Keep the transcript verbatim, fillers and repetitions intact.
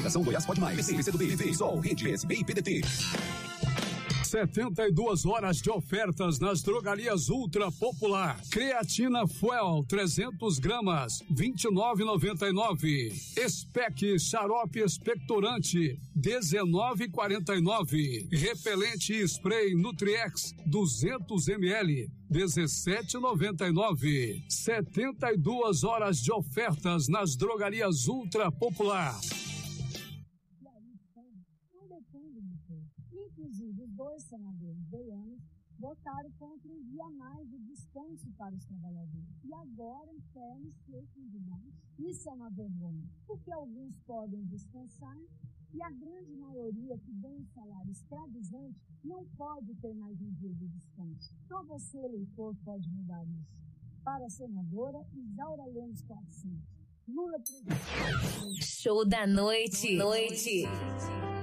Coligação Goiás Pode Mais. P C, P C do B, P V, Sol, Rede, P S B e P D T. setenta e duas horas de ofertas nas drogarias Ultra Popular. Creatina Fuel trezentos gramas, vinte e nove reais e noventa e nove centavos. Spec xarope expectorante, dezenove reais e quarenta e nove centavos. Repelente spray Nutriex duzentos mililitros, dezessete reais e noventa e nove centavos. setenta e duas horas de ofertas nas drogarias Ultra Popular. Inclusive, os dois senadores goianos votaram contra um dia a mais de descanso para os trabalhadores. E agora, inferem-se candidatos. Isso é uma vergonha, porque alguns podem descansar e a grande maioria que ganha um salário escravizante não pode ter mais um dia de descanso. Então você, eleitor, pode mudar isso. Para a senadora Isaura Lemos quatrocentos. Lula presidente. Show da noite. Noite.